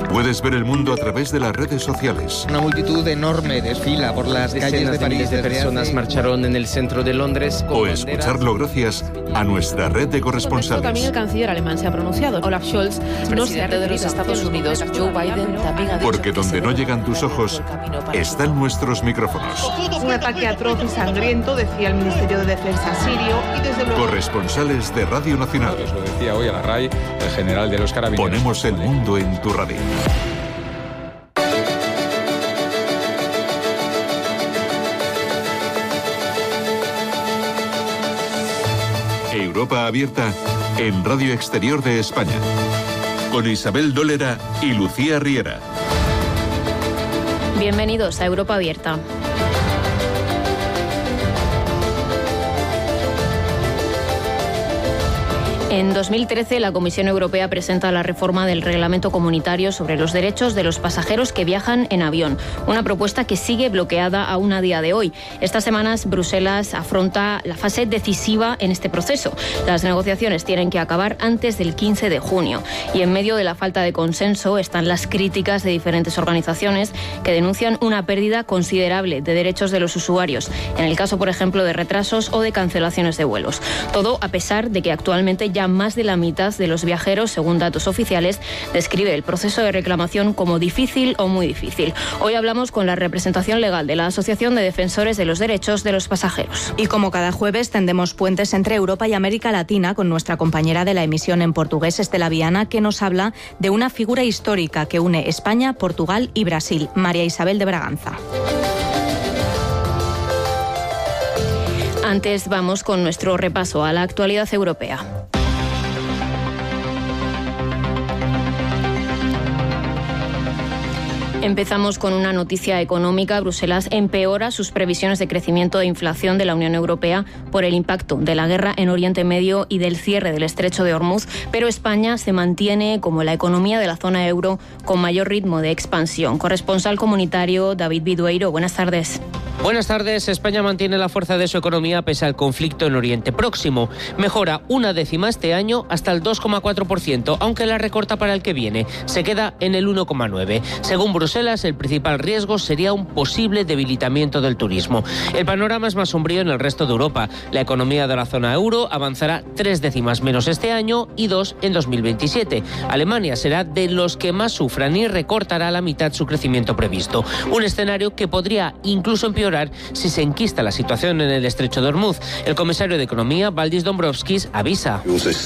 Puedes ver el mundo a través de las redes sociales. Una multitud enorme desfila por las calles de París. De personas marcharon en el centro de Londres. O escucharlo gracias a nuestra red de corresponsales. También el canciller alemán se ha pronunciado. Olaf Scholz no se ha de los Estados Unidos, Joe Biden, también ha dicho. Porque donde no llegan tus ojos, están nuestros micrófonos. Un ataque atroz y sangriento, decía el Ministerio de Defensa sirio, y desde luego... Corresponsales de Radio Nacional. Os lo decía hoy a la RAI el general de los Carabineros. Ponemos el mundo en tu radio. Europa Abierta en Radio Exterior de España. Con Isabel Dólera y Lucía Riera. Bienvenidos a Europa Abierta. En 2013, la Comisión Europea presenta la reforma del Reglamento Comunitario sobre los derechos de los pasajeros que viajan en avión, una propuesta que sigue bloqueada aún a día de hoy. Estas semanas, Bruselas afronta la fase decisiva en este proceso. Las negociaciones tienen que acabar antes del 15 de junio. Y en medio de la falta de consenso están las críticas de diferentes organizaciones que denuncian una pérdida considerable de derechos de los usuarios, en el caso, por ejemplo, de retrasos o de cancelaciones de vuelos. Todo a pesar de que actualmente ya más de la mitad de los viajeros, según datos oficiales, describe el proceso de reclamación como difícil o muy difícil. Hoy hablamos con la representación legal de la Asociación de Defensores de los Derechos de los Pasajeros. Y como cada jueves tendemos puentes entre Europa y América Latina con nuestra compañera de la emisión en portugués, Estela Viana, que nos habla de una figura histórica que une España, Portugal y Brasil, María Isabel de Braganza. Antes vamos con nuestro repaso a la actualidad europea. Empezamos con una noticia económica. Bruselas empeora sus previsiones de crecimiento e inflación de la Unión Europea por el impacto de la guerra en Oriente Medio y del cierre del Estrecho de Hormuz, pero España se mantiene como la economía de la zona euro con mayor ritmo de expansión. Corresponsal comunitario David Bidueiro, buenas tardes. Buenas tardes. España mantiene la fuerza de su economía pese al conflicto en Oriente Próximo. Mejora 1/10 este año hasta el 2,4%, aunque la recorta para el que viene. Se queda en el 1,9%. Según Bruselas, el principal riesgo sería un posible debilitamiento del turismo. El panorama es más sombrío en el resto de Europa. La economía de la zona euro avanzará 0,3 menos este año y 2 en 2027. Alemania será de los que más sufran y recortará a la mitad su crecimiento previsto. Un escenario que podría incluso empeorar si se enquista la situación en el Estrecho de Hormuz. El comisario de Economía, Valdis Dombrovskis, avisa.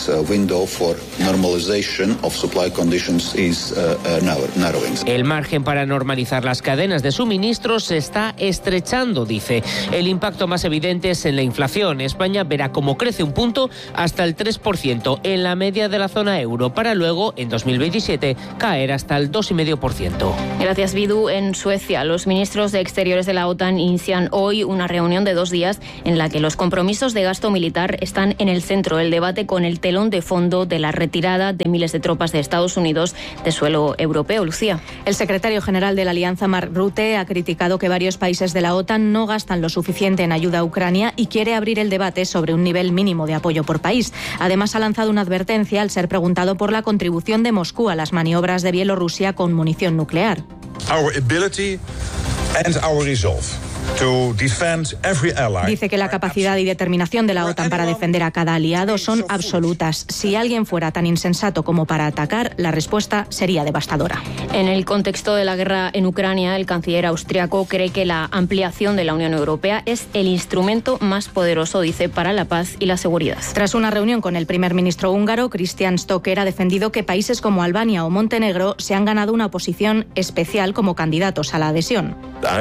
El margen para normalizar las cadenas de suministros se está estrechando, dice. El impacto más evidente es en la inflación. España verá cómo crece un punto hasta el 3% en la media de la zona euro, para luego, en 2027, caer hasta el 2,5%. Gracias, Bidu. En Suecia, los ministros de Exteriores de la OTAN inician hoy una reunión de 2 días en la que los compromisos de gasto militar están en el centro del debate, con el telón de fondo de la retirada de miles de tropas de Estados Unidos de suelo europeo. Lucía. El secretario general de la Alianza, Mark Rutte, ha criticado que varios países de la OTAN no gastan lo suficiente en ayuda a Ucrania y quiere abrir el debate sobre un nivel mínimo de apoyo por país. Además, ha lanzado una advertencia al ser preguntado por la contribución de Moscú a las maniobras de Bielorrusia con munición nuclear. Our ability and our resolve Dice que la capacidad y determinación de la OTAN para defender a cada aliado son absolutas. Si alguien fuera tan insensato como para atacar, la respuesta sería devastadora. En el contexto de la guerra en Ucrania, el canciller austriaco cree que la ampliación de la Unión Europea es el instrumento más poderoso, dice, para la paz y la seguridad. Tras una reunión con el primer ministro húngaro, Christian Stocker, ha defendido que países como Albania o Montenegro se han ganado una posición especial como candidatos a la adhesión.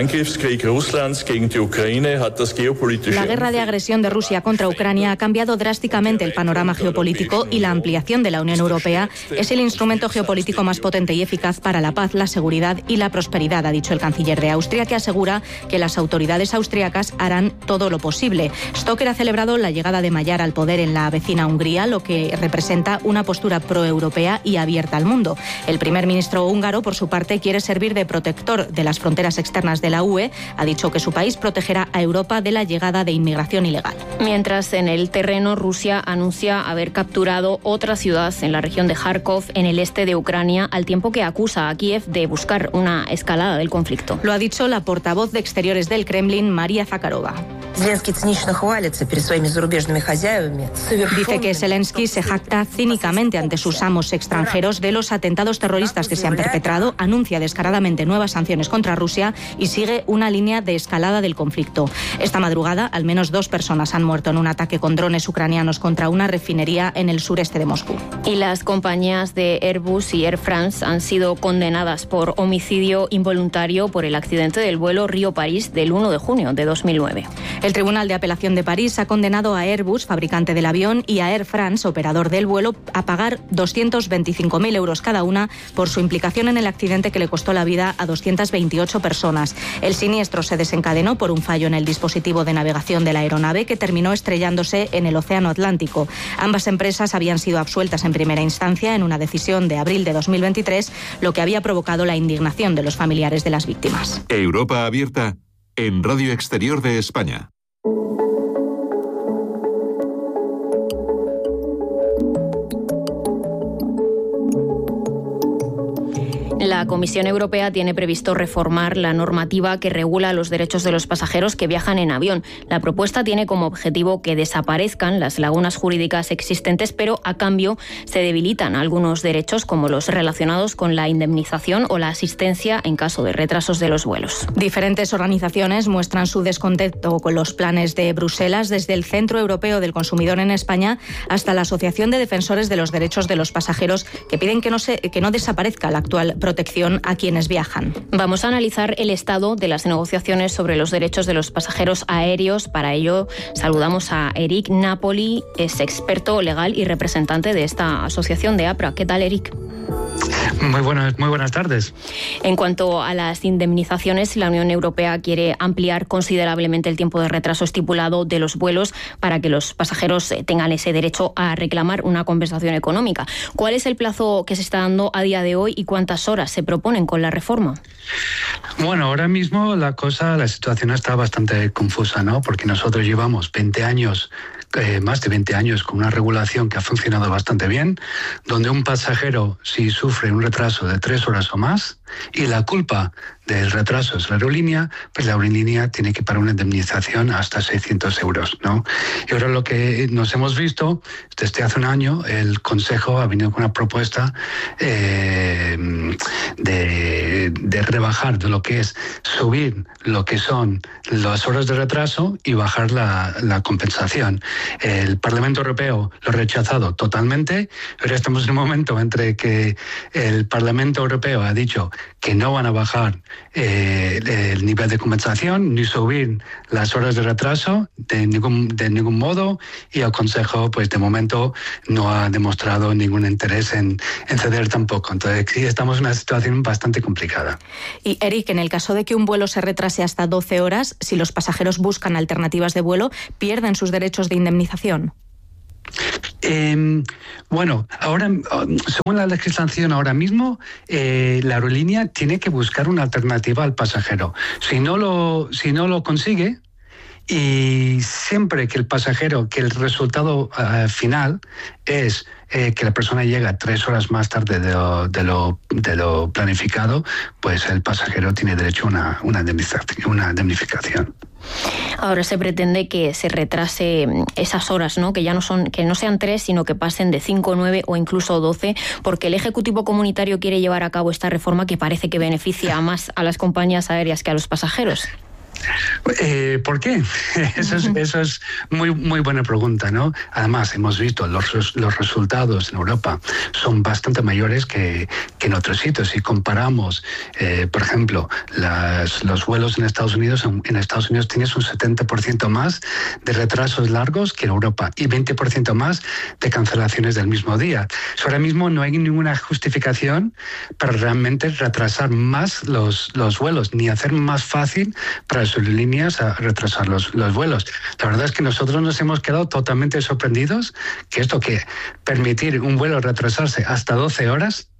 La guerra de agresión de Rusia contra Ucrania ha cambiado drásticamente el panorama geopolítico y la ampliación de la Unión Europea es el instrumento geopolítico más potente y eficaz para la paz, la seguridad y la prosperidad, ha dicho el canciller de Austria, que asegura que las autoridades austriacas harán todo lo posible. Stocker ha celebrado la llegada de Magyar al poder en la vecina Hungría, lo que representa una postura proeuropea y abierta al mundo. El primer ministro húngaro, por su parte, quiere servir de protector de las fronteras externas de la UE. Ha dicho que su país protegerá a Europa de la llegada de inmigración ilegal. Mientras, en el terreno, Rusia anuncia haber capturado otra ciudad en la región de Kharkov, en el este de Ucrania, al tiempo que acusa a Kiev de buscar una escalada del conflicto. Lo ha dicho la portavoz de Exteriores del Kremlin, María Zakharova. Dice que Zelensky se jacta cínicamente ante sus amos extranjeros de los atentados terroristas que se han perpetrado, anuncia descaradamente nuevas sanciones contra Rusia y sigue una línea de escalada del conflicto. Esta madrugada, al menos 2 personas han muerto en un ataque con drones ucranianos contra una refinería en el sureste de Moscú. Y las compañías de Airbus y Air France han sido condenadas por homicidio involuntario por el accidente del vuelo Río-París del 1 de junio de 2009. El Tribunal de Apelación de París ha condenado a Airbus, fabricante del avión, y a Air France, operador del vuelo, a pagar 225.000 euros cada una por su implicación en el accidente que le costó la vida a 228 personas. El siniestro se desencadenó por un fallo en el dispositivo de navegación de la aeronave que terminó estrellándose en el Océano Atlántico. Ambas empresas habían sido absueltas en primera instancia en una decisión de abril de 2023, lo que había provocado la indignación de los familiares de las víctimas. Europa abierta en Radio Exterior de España. La Comisión Europea tiene previsto reformar la normativa que regula los derechos de los pasajeros que viajan en avión. La propuesta tiene como objetivo que desaparezcan las lagunas jurídicas existentes, pero a cambio se debilitan algunos derechos, como los relacionados con la indemnización o la asistencia en caso de retrasos de los vuelos. Diferentes organizaciones muestran su descontento con los planes de Bruselas, desde el Centro Europeo del Consumidor en España hasta la Asociación de Defensores de los Derechos de los Pasajeros, que piden que no desaparezca la actual protección a quienes viajan. Vamos a analizar el estado de las negociaciones sobre los derechos de los pasajeros aéreos. Para ello saludamos a Eric Napoli, es experto legal y representante de esta asociación de APRA. ¿Qué tal, Eric? Muy buenas tardes. En cuanto a las indemnizaciones, la Unión Europea quiere ampliar considerablemente el tiempo de retraso estipulado de los vuelos para que los pasajeros tengan ese derecho a reclamar una compensación económica. ¿Cuál es el plazo que se está dando a día de hoy y cuántas horas se proponen con la reforma? Bueno, ahora mismo la situación está bastante confusa, ¿no? Porque nosotros llevamos 20 años, más de 20 años, con una regulación que ha funcionado bastante bien, donde un pasajero, si sufre un retraso de 3 horas o más, y la culpa del retraso es la aerolínea, pues la aerolínea tiene que pagar una indemnización hasta 600 euros, ¿no? Y ahora lo que nos hemos visto, desde hace un año, el Consejo ha venido con una propuesta de rebajar de lo que es subir lo que son las horas de retraso y bajar la compensación. El Parlamento Europeo lo ha rechazado totalmente. Ahora estamos en un momento entre que el Parlamento Europeo ha dicho que no van a bajar el nivel de compensación ni subir las horas de retraso de ningún modo, y el Consejo pues de momento no ha demostrado ningún interés en ceder tampoco. Entonces sí, estamos en una situación bastante complicada. Y Eric, en el caso de que un vuelo se retrase hasta 12 horas, si los pasajeros buscan alternativas de vuelo, ¿pierden sus derechos de indemnización? Bueno, ahora, según la legislación ahora mismo, la aerolínea tiene que buscar una alternativa al pasajero. Si no lo consigue, y siempre que el resultado final es que la persona llega 3 horas más tarde de lo planificado, pues el pasajero tiene derecho a una indemnificación. Ahora se pretende que se retrase esas horas, ¿no? Que no sean 3, sino que pasen de 5, 9 o incluso 12, porque el Ejecutivo Comunitario quiere llevar a cabo esta reforma que parece que beneficia más a las compañías aéreas que a los pasajeros. ¿Por qué? Eso es muy buena pregunta, ¿no? Además, hemos visto los resultados en Europa son bastante mayores que en otros sitios. Si comparamos, por ejemplo, los vuelos en Estados Unidos tienes un 70% más de retrasos largos que en Europa y 20% más de cancelaciones del mismo día. Ahora mismo no hay ninguna justificación para realmente retrasar más los vuelos, ni hacer más fácil para las aerolíneas a retrasar los vuelos. La verdad es que nosotros nos hemos quedado totalmente sorprendidos que permitir un vuelo retrasarse hasta 12 horas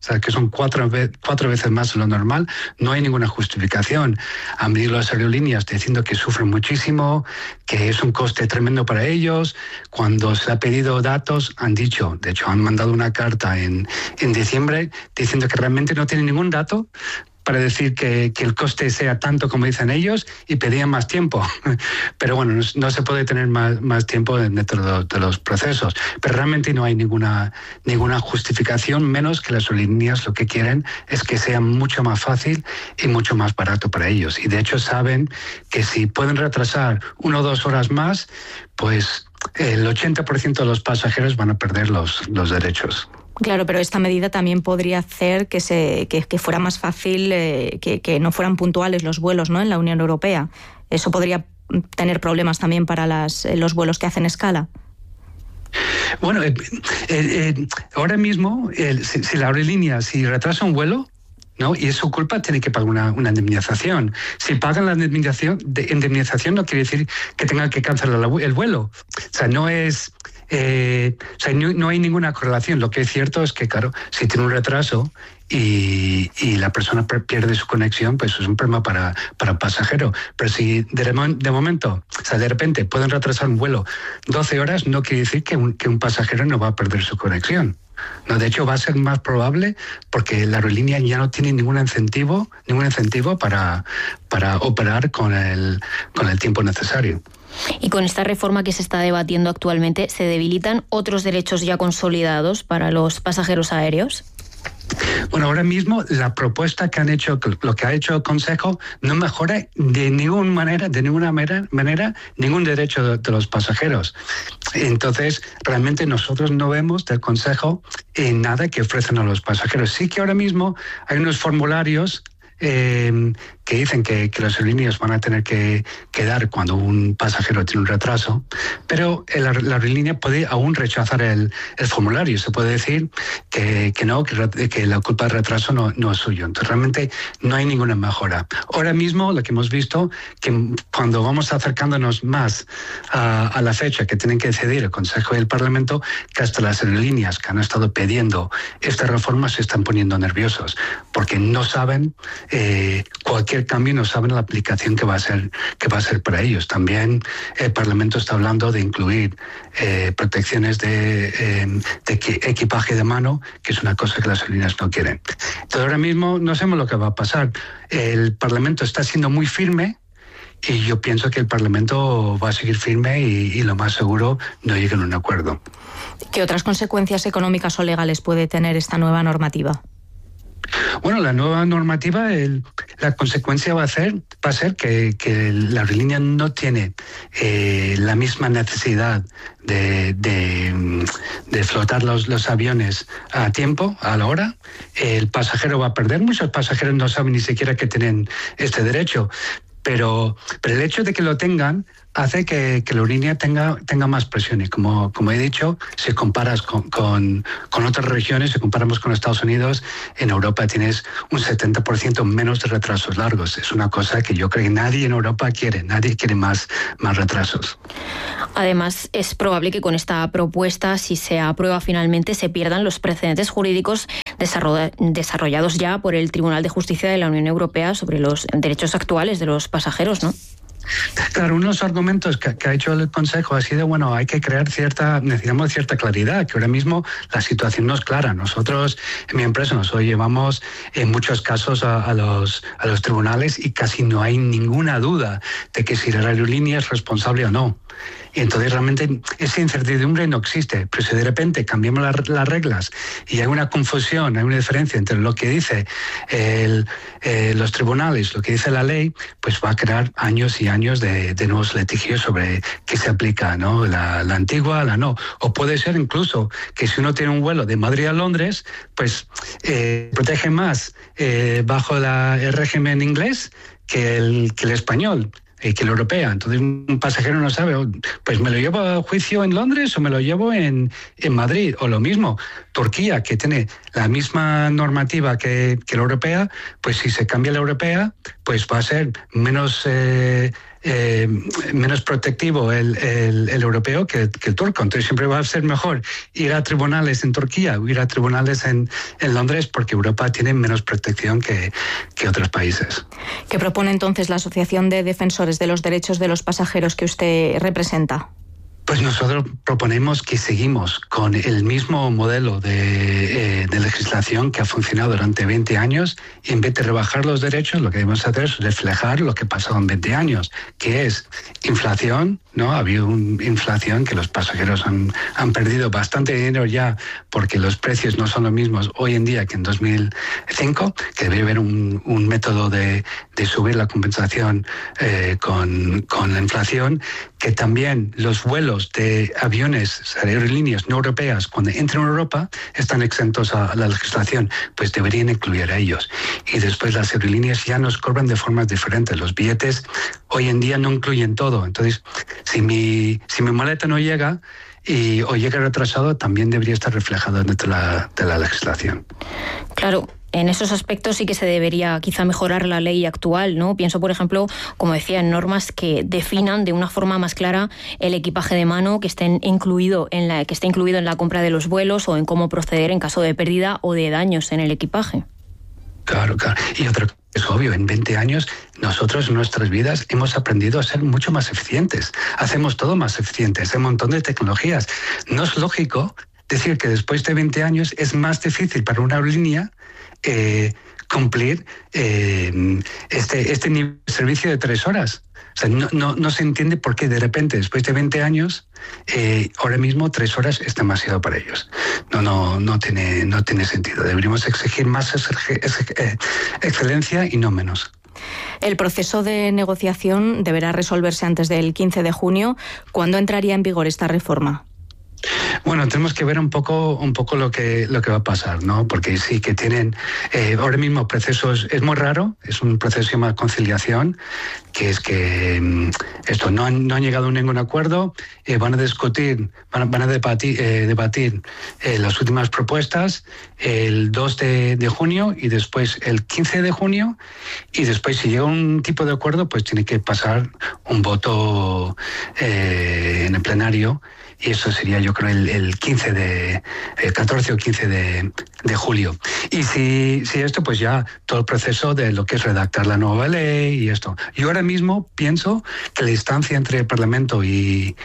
o sea, que son cuatro veces más de lo normal, no hay ninguna justificación. Han venido las aerolíneas diciendo que sufren muchísimo, que es un coste tremendo para ellos. Cuando se ha pedido datos, han dicho, de hecho han mandado una carta en diciembre diciendo que realmente no tienen ningún dato para decir que el coste sea tanto como dicen ellos, y pedían más tiempo. Pero bueno, no se puede tener más tiempo dentro de los procesos. Pero realmente no hay ninguna justificación, menos que las aerolíneas lo que quieren es que sea mucho más fácil y mucho más barato para ellos. Y de hecho saben que si pueden retrasar 1 o 2 horas más, pues el 80% de los pasajeros van a perder los derechos. Claro, pero esta medida también podría hacer que fuera más fácil, que no fueran puntuales los vuelos, ¿no?, en la Unión Europea. Eso podría tener problemas también para los vuelos que hacen escala. Bueno, ahora mismo, si la aerolínea, si retrasa un vuelo, ¿no?, y es su culpa, tiene que pagar una indemnización. Si pagan la indemnización no quiere decir que tengan que cancelar el vuelo. O sea, no es... no hay ninguna correlación. Lo que es cierto es que, claro, si tiene un retraso y la persona pierde su conexión, pues es un problema para el pasajero. Pero si de momento, o sea, de repente pueden retrasar un vuelo 12 horas, no quiere decir que un pasajero no va a perder su conexión. No, de hecho va a ser más probable porque la aerolínea ya no tiene ningún incentivo para operar con el tiempo necesario. Y con esta reforma que se está debatiendo actualmente, ¿se debilitan otros derechos ya consolidados para los pasajeros aéreos? Bueno, ahora mismo la propuesta que han hecho, lo que ha hecho el Consejo, no mejora de ninguna manera ningún derecho de los pasajeros. Entonces, realmente nosotros no vemos del Consejo nada que ofrecen a los pasajeros. Sí que ahora mismo hay unos formularios que dicen que las aerolíneas van a tener que dar cuando un pasajero tiene un retraso, pero la aerolínea puede aún rechazar el formulario. Se puede decir que no, que la culpa del retraso no es suyo. Entonces realmente no hay ninguna mejora. Ahora mismo lo que hemos visto, que cuando vamos acercándonos más a la fecha que tienen que decidir el Consejo y el Parlamento, que hasta las aerolíneas que han estado pidiendo esta reforma se están poniendo nerviosos, porque no saben cualquier cambio, no saben la aplicación que va a ser para ellos. También el Parlamento está hablando de incluir protecciones de equipaje de mano, que es una cosa que las aerolíneas no quieren. Entonces ahora mismo no sabemos lo que va a pasar. El Parlamento está siendo muy firme y yo pienso que el Parlamento va a seguir firme y lo más seguro no lleguen a un acuerdo. ¿Qué otras consecuencias económicas o legales puede tener esta nueva normativa? Bueno, la nueva normativa, la consecuencia va a ser que la aerolínea no tiene la misma necesidad de flotar los aviones a tiempo, a la hora. El pasajero va a perder. Muchos pasajeros no saben ni siquiera que tienen este derecho. Pero el hecho de que lo tengan hace que la aerolínea tenga más presión. Y como he dicho, si comparas con otras regiones, si comparamos con Estados Unidos, en Europa tienes un 70% menos de retrasos largos. Es una cosa que yo creo que nadie en Europa quiere. Nadie quiere más retrasos. Además, es probable que con esta propuesta, si se aprueba finalmente, se pierdan los precedentes jurídicos desarrollados ya por el Tribunal de Justicia de la Unión Europea sobre los derechos actuales de los pasajeros, ¿no? Claro, uno de los argumentos que ha hecho el Consejo ha sido, bueno, hay que necesitamos cierta claridad, que ahora mismo la situación no es clara. Nosotros, en mi empresa, nosotros llevamos en muchos casos a los tribunales y casi no hay ninguna duda de que si la aerolínea es responsable o no. Y entonces realmente esa incertidumbre no existe. Pero si de repente cambiamos las reglas y hay una confusión, hay una diferencia entre lo que dice los tribunales, lo que dice la ley, pues va a crear años y años de nuevos litigios sobre qué se aplica, ¿no? La antigua, la no. O puede ser incluso que si uno tiene un vuelo de Madrid a Londres, pues protege más bajo el régimen inglés que el español. Que la europea. Entonces un pasajero no sabe, pues me lo llevo a juicio en Londres o me lo llevo en Madrid. O lo mismo, Turquía, que tiene la misma normativa que la europea, pues si se cambia la europea, pues va a ser menos menos protectivo el europeo que el turco. Entonces siempre va a ser mejor ir a tribunales en Turquía o ir a tribunales en Londres, porque Europa tiene menos protección que otros países. ¿Qué propone entonces la Asociación de Defensores de los Derechos de los Pasajeros que usted representa? Pues nosotros proponemos que seguimos con el mismo modelo de legislación que ha funcionado durante 20 años, y en vez de rebajar los derechos, lo que debemos hacer es reflejar lo que ha pasado en 20 años, que es inflación, ¿no? Ha habido una inflación que los pasajeros han perdido bastante dinero ya, porque los precios no son los mismos hoy en día que en 2005, que debería haber un método de subir la compensación con la inflación, que también los vuelos de aviones, aerolíneas no europeas, cuando entran a Europa, están exentos a la legislación, pues deberían incluir a ellos. Y después las aerolíneas ya nos cobran de formas diferentes. Los billetes hoy en día no incluyen todo. Entonces, si mi maleta no llega o llega retrasado, también debería estar reflejado dentro de la legislación. Claro. En esos aspectos sí que se debería quizá mejorar la ley actual, ¿no? Pienso, por ejemplo, como decía, en normas que definan de una forma más clara el equipaje de mano que esté incluido en la compra de los vuelos, o en cómo proceder en caso de pérdida o de daños en el equipaje. Claro. Y otra cosa es obvio, en 20 años nosotros en nuestras vidas hemos aprendido a ser mucho más eficientes. Hacemos todo más eficiente, hay un montón de tecnologías. No es lógico decir que después de 20 años es más difícil para una aerolínea cumplir este nivel de servicio de 3 horas. O sea, no se entiende por qué de repente, después de 20 años, ahora mismo 3 horas es demasiado para ellos. No tiene sentido. Deberíamos exigir más excelencia y no menos. El proceso de negociación deberá resolverse antes del 15 de junio. ¿Cuándo entraría en vigor esta reforma? Bueno, tenemos que ver un poco lo que va a pasar, ¿no? Porque sí que tienen ahora mismo procesos, es muy raro, es un proceso de conciliación, que es que esto no han llegado a ningún acuerdo, van a discutir, van a debatir las últimas propuestas el 2 de junio y después el 15 de junio, y después si llega a un tipo de acuerdo, pues tiene que pasar un voto en el plenario. Y eso sería, yo creo, el 14 o 15 de julio. Y si esto, pues ya todo el proceso de lo que es redactar la nueva ley y esto. Yo ahora mismo pienso que la distancia entre el Parlamento y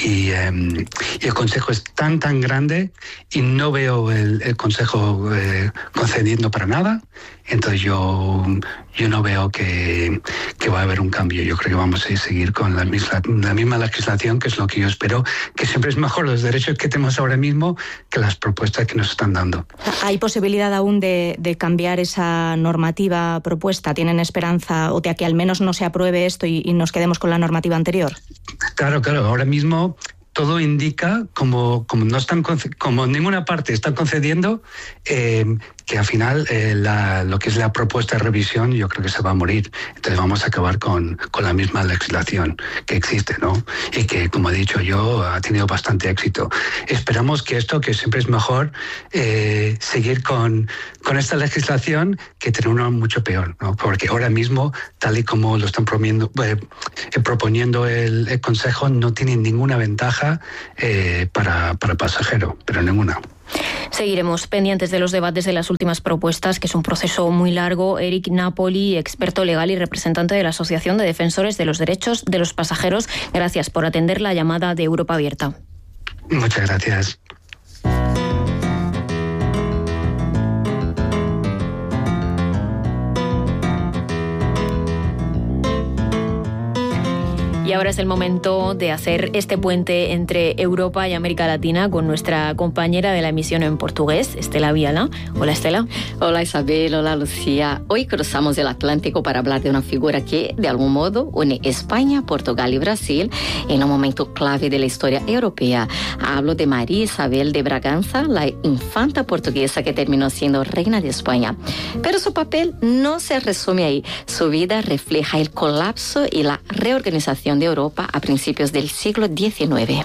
el Consejo es tan grande, y no veo el Consejo concediendo para nada. Entonces yo no veo que va a haber un cambio. Yo creo que vamos a seguir con la misma legislación, que es lo que yo espero, que siempre es mejor los derechos que tenemos ahora mismo que las propuestas que nos están dando. ¿Hay posibilidad aún de cambiar esa normativa propuesta? ¿Tienen esperanza o de que al menos no se apruebe esto y nos quedemos con la normativa anterior? Claro. Ahora mismo todo indica, como ninguna parte está concediendo, que al final lo que es la propuesta de revisión, yo creo que se va a morir. Entonces vamos a acabar con la misma legislación que existe, ¿no? Y que, como he dicho yo, ha tenido bastante éxito. Esperamos que esto, que siempre es mejor seguir con esta legislación que tener una mucho peor, ¿no? Porque ahora mismo, tal y como lo están proponiendo el Consejo, no tiene ninguna ventaja para pasajero, pero ninguna. Seguiremos pendientes de los debates de las últimas propuestas, que es un proceso muy largo. Eric Napoli, experto legal y representante de la Asociación de Defensores de los Derechos de los Pasajeros, gracias por atender la llamada de Europa Abierta. Muchas gracias. Y ahora es el momento de hacer este puente entre Europa y América Latina con nuestra compañera de la emisión en portugués, Estela Viala. Hola, Estela. Hola, Isabel. Hola, Lucía. Hoy cruzamos el Atlántico para hablar de una figura que, de algún modo, une España, Portugal y Brasil en un momento clave de la historia europea. Hablo de María Isabel de Braganza, la infanta portuguesa que terminó siendo reina de España. Pero su papel no se resume ahí. Su vida refleja el colapso y la reorganización de Europa a principios del siglo XIX.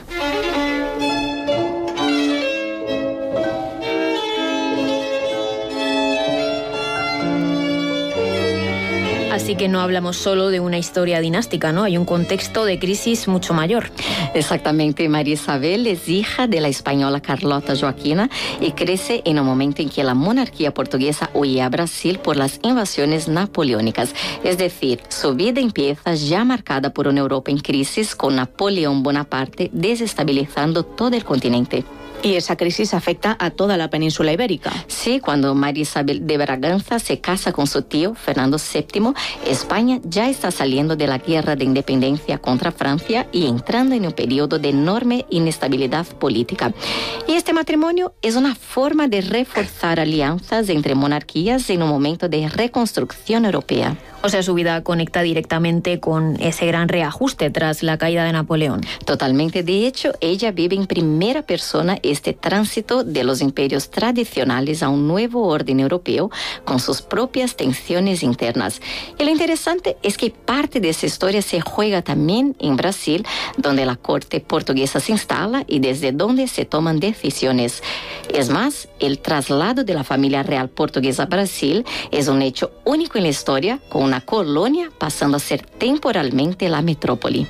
Así que no hablamos solo de una historia dinástica, ¿no? Hay un contexto de crisis mucho mayor. Exactamente. María Isabel es hija de la española Carlota Joaquina y crece en un momento en que la monarquía portuguesa huía a Brasil por las invasiones napoleónicas. Es decir, su vida empieza ya marcada por una Europa en crisis, con Napoleón Bonaparte desestabilizando todo el continente. Y esa crisis afecta a toda la península ibérica. Sí, cuando María Isabel de Braganza se casa con su tío Fernando VII, España ya está saliendo de la guerra de independencia contra Francia y entrando en un periodo de enorme inestabilidad política. Y este matrimonio es una forma de reforzar alianzas entre monarquías en un momento de reconstrucción europea. O sea, su vida conecta directamente con ese gran reajuste tras la caída de Napoleón. Totalmente. De hecho, ella vive en primera persona este tránsito de los imperios tradicionales a un nuevo orden europeo con sus propias tensiones internas. Y lo interesante es que parte de esa historia se juega también en Brasil, donde la corte portuguesa se instala y desde donde se toman decisiones. Es más, el traslado de la familia real portuguesa a Brasil es un hecho único en la historia, con una colonia pasando a ser temporalmente la metrópoli.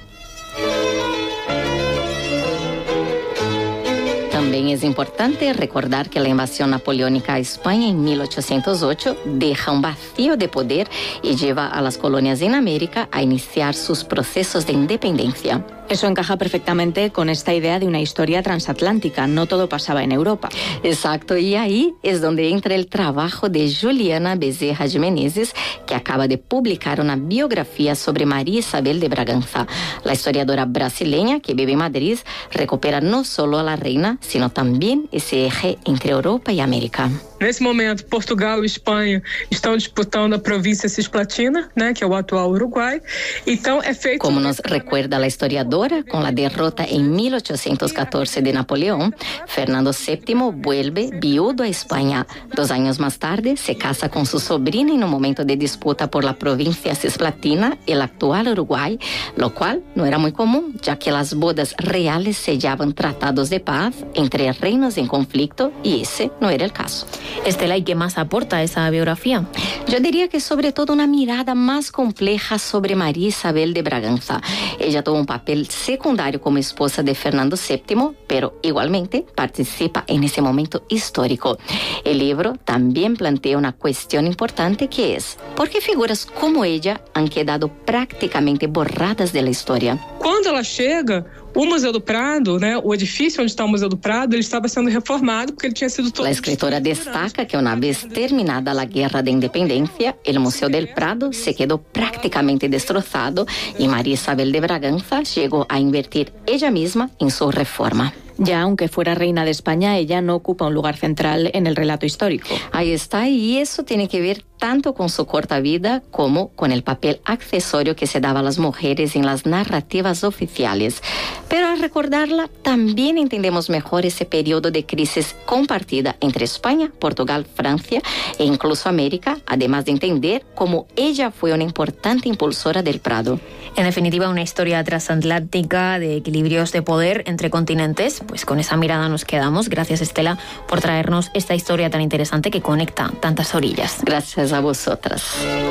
También es importante recordar que la invasión napoleónica a España en 1808 deja un vacío de poder y lleva a las colonias en América a iniciar sus procesos de independencia. Eso encaja perfectamente con esta idea de una historia transatlántica. No todo pasaba en Europa. Exacto, y ahí es donde entra el trabajo de Juliana Bezerra de Menezes, que acaba de publicar una biografía sobre María Isabel de Braganza. La historiadora brasileña que vive en Madrid recupera no solo a la reina, sino también ese eje entre Europa y América. Nesse momento, Portugal e Espanha estão disputando a província cisplatina, que é o atual Uruguai. Então, é feito... Como nos recuerda la historiadora, con la derrota en 1814 de Napoleón, Fernando VII vuelve viudo a España. 2 años más tarde, se casa con su sobrina en un momento de disputa por la provincia cisplatina, el actual Uruguay, lo cual no era muy común, ya que las bodas reales sellaban tratados de paz entre reinos en conflicto y ese no era el caso. Estela, ¿y qué más aporta esa biografía? Yo diría que sobre todo una mirada más compleja sobre María Isabel de Braganza. Ella tuvo un papel secundario como esposa de Fernando VII, pero igualmente participa en ese momento histórico. El libro también plantea una cuestión importante que es: ¿por qué figuras como ella han quedado prácticamente borradas de la historia? Cuando ela chega, o Museu do Prado, o edifício onde está o Museu do Prado, ele estava sendo reformado porque ele tinha sido todo... La escritora destaca que una vez terminada la Guerra de Independencia, el Museo del Prado se quedó prácticamente destrozado y María Isabel de Braganza llegó a invertir ella misma en su reforma. Ya aunque fuera reina de España, ella no ocupa un lugar central en el relato histórico. Ahí está, y eso tiene que ver tanto con su corta vida como con el papel accesorio que se daba a las mujeres en las narrativas oficiales. Pero al recordarla, también entendemos mejor ese periodo de crisis compartida entre España, Portugal, Francia e incluso América, además de entender cómo ella fue una importante impulsora del Prado. En definitiva, una historia transatlántica de equilibrios de poder entre continentes. Pues con esa mirada nos quedamos. Gracias, Estela, por traernos esta historia tan interesante que conecta tantas orillas. Gracias a vosotras.